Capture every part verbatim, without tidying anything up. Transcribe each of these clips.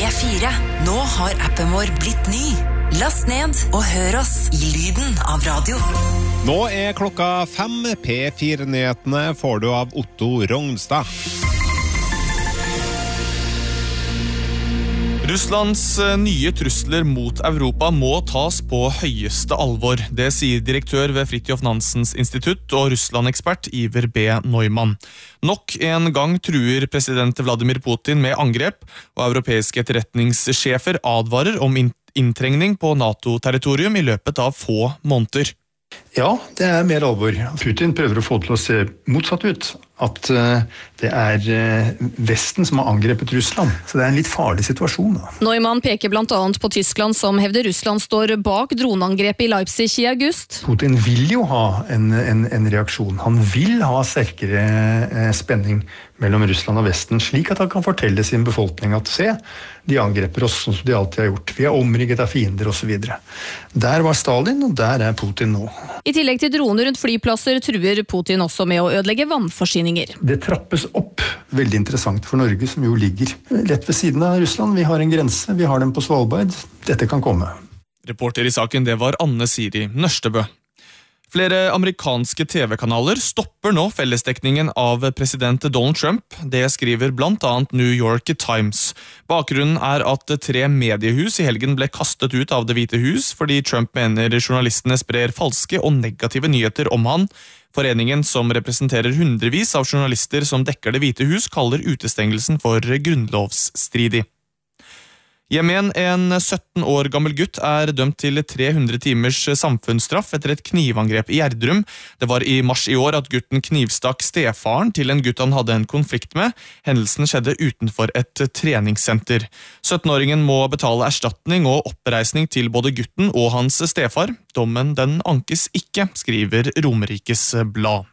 fire. Nå har appen vår blitt ny. Last ned og hør oss i lyden av radio. Nå er klokka fem. P fire-nyhetene får du av Otto Rognstad. Russlands nye trusler mot Europa må tas på høyeste alvor. Det sier direktør ved Fridtjof Nansens institutt og Russland-ekspert Iver B. Neumann. Nok en gang truer president Vladimir Putin med angrep, og europeiske etterretningssjefer advarer om inntrengning på NATO-territorium i løpet av få måneder. Ja, det er mer alvor. Putin prøver å få det til å se motsatt ut. At uh, det er uh, Vesten som har angrepet Russland. Så det er en litt farlig situasjon. Da. Neumann peker blant annet på Tyskland, som hevder Russland står bak droneangrepet i Leipzig i august. Putin vil jo ha en, en, en reaksjon. Han vil ha sterkere uh, spenning mellom Russland og Vesten, slik at han kan fortelle sin befolkning at se, de angreper oss som de alltid har gjort. Vi er omrigget av fiender og så videre. Der var Stalin, og der er Putin nå. I tillegg til droner rundt flyplasser truer Putin også med å ødelegge vannforsyninger. Det trappes opp. Veldig interessant for Norge, som jo ligger rett ved siden av Russland. Vi har en grense, vi har den på Svalbard. Dette kan komme. Reporter i saken, det var Anne Siri Nørstebø. Flere amerikanske T V-kanaler stopper nå fellesdekningen av president Donald Trump. Det skriver blant annet New York Times. Bakgrunnen er at tre mediehus i helgen ble kastet ut av Det hvite hus fordi Trump mener journalistene sprer falske og negative nyheter om han. Foreningen, som representerer hundrevis av journalister som dekker Det hvite hus, kaller utestengelsen for grunnlovsstridig. Jemen, en sytten år gammel gutt, er dømt til tre hundre timers samfunnsstraff etter et knivangrep i Gjerdrum. Det var i mars i år at gutten knivstakk stefaren til en gutt han hadde en konflikt med. Hendelsen skjedde utenfor et treningssenter. sytten-åringen må betale erstatning og oppreisning til både gutten og hans stefar. Dommen den ankes ikke, skriver Romerikes Blad.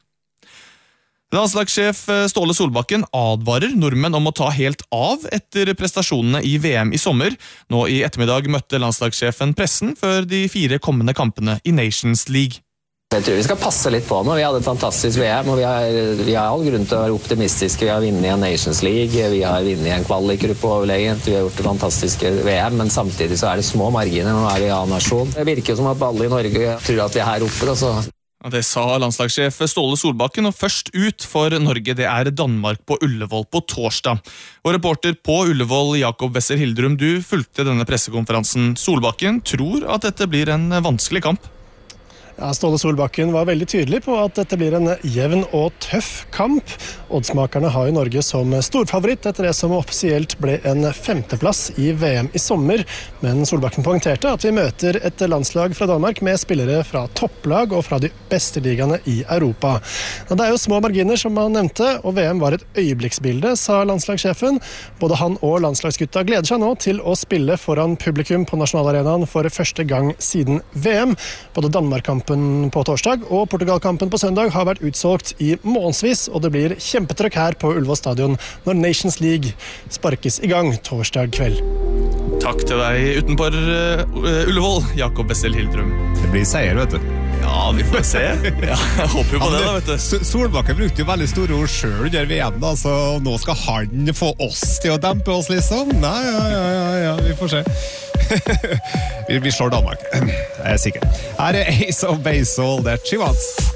Landslagssjef Ståle Solbakken advarer nordmenn om å ta helt av etter prestasjonene i V M i sommer. Nå i ettermiddag møtte landslagssjefen pressen før de fire kommende kampene i Nations League. Jeg tror vi skal passe litt på nå. Vi hadde et fantastisk V M, og vi har, vi har all grunn til å være optimistiske. Vi har vunnet en Nations League, vi har vunnet en kvalikgruppe overlegent, vi har gjort det fantastiske V M, men samtidig så er det små marginer. Nå er vi A-nasjon. Det virker jo som at alle i Norge tror at vi er her oppe, da, så... Det sa landslagssjef Ståle Solbakken, og først ut for Norge det er Danmark på Ullevål på torsdag. Og reporter på Ullevål, Jakob Wessel Hildrum, du fulgte denne pressekonferansen. Solbakken tror at dette blir en vanskelig kamp. Ja, Ståle Solbakken var veldig tydelig på at dette blir en jevn og tøff kamp. Oddsmakerne har jo Norge som storfavoritt etter det som offisielt ble en femteplass i V M i sommer. Men Solbakken poengterte at vi møter et landslag fra Danmark med spillere fra topplag og fra de beste ligaene i Europa. Det er jo små marginer som han nevnte, og V M var et øyeblikksbilde, sa landslagssjefen. Både han og landslagsgutta gleder seg nå til å spille foran publikum på nasjonalarenaen for første gang siden V M. Både Danmark-kampen på torsdag og Portugal-kampen på søndag har vært utsolgt i månedsvis, og det blir kjempetrøkk her på Ullevål stadion når Nations League sparkes i gang torsdag kveld. Takk til deg utenfor uh, Ullevål, Jakob Wessel Hildrum. Det blir seier, vet du. Ja, vi får se. Ja, jeg håper jo på det da, vet du. Solbakken brukte jo veldig store ord selv under V M da, så nå skal han få oss til å dempe oss liksom. Nei, ja, ja, ja, ja, vi får se. vi, vi slår Danmark, jeg er sikker. Her er Ace of Base, All That She Wants.